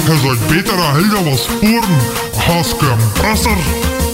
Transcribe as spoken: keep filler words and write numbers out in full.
Je zou beter aan Hilda was sporen als compressor.